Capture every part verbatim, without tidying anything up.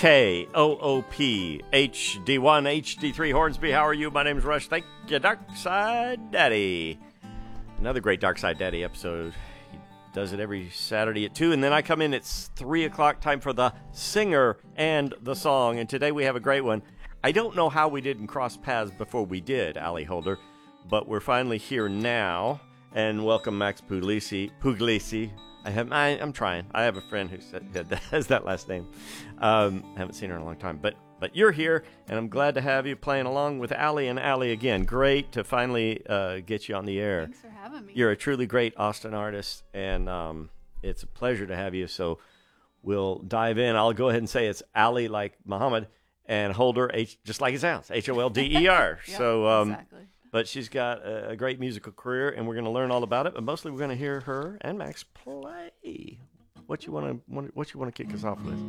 K O O P H D one H D three Hornsby. How are you? My name's Rush. Thank you, Dark Side Daddy. Another great Dark Side Daddy episode. He does it every Saturday at two, and then I come in at three o'clock, time for the singer and the song. And today we have a great one. I don't know how we didn't cross paths before we did, Allie Holder, but we're finally here now. And welcome, Max Puglisi. Puglisi. I have, I, I'm trying. I have a friend who said, that has that last name. Um, haven't seen her in a long time, but but you're here, and I'm glad to have you playing along with Allie and Allie again. Great to finally uh, get you on the air. Thanks for having me. You're a truly great Austin artist, and um, it's a pleasure to have you. So we'll dive in. I'll go ahead and say it's Allie like Muhammad, and Holder H, just like it sounds, H O L D E R. Yep, so um, exactly. But she's got a, a great musical career, and we're going to learn all about it. But mostly, we're going to hear her and Max play. What you want to what you want to kick us off with?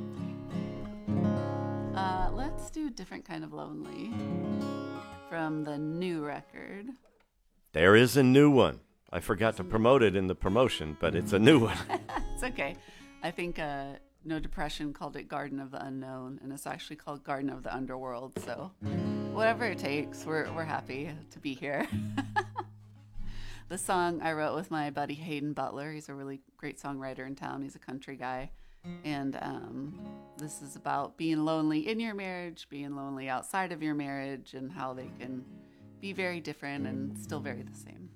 Uh, let's do Different Kind of Lonely from the new record. There is a new one. I forgot to promote it in the promotion, but it's a new one. It's okay. I think uh, No Depression called it Garden of the Unknown, and it's actually called Garden of the Underworld. So whatever it takes, we're we're happy to be here. The song I wrote with my buddy Hayden Butler. He's a really great songwriter in town. He's a country guy. And um, this is about being lonely in your marriage, being lonely outside of your marriage, and how they can be very different and still very the same.